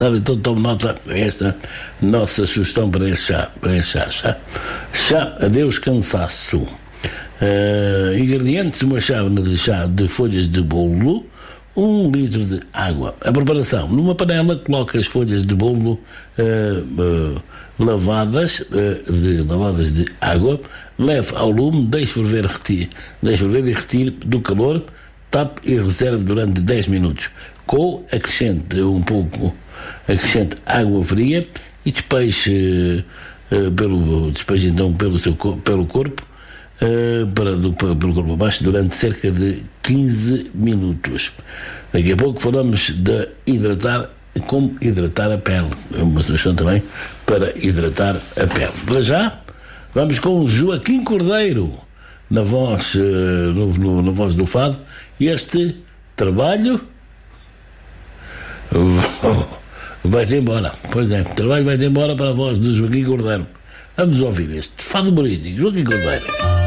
Então tome nota esta nossa sugestão para este chá. Chá adeus cansaço. Ingredientes: uma chávena de chá de folhas de boldo, 1 litro de água. A preparação: numa panela coloca as folhas de boldo lavadas de água, leve ao lume, deixe ferver e retire do calor, tape e reserve durante 10 minutos. Acrescente água fria e despeje então pelo corpo abaixo durante cerca de 15 minutos. Daqui a pouco falamos de como hidratar a pele. É uma sugestão também para hidratar a pele. Para já, vamos com Joaquim Cordeiro na voz do fado. Este trabalho vai-te embora. Pois é, o trabalho vai-te embora para a voz de Joaquim Cordeiro. Vamos ouvir este fado humorístico, Joaquim Cordeiro.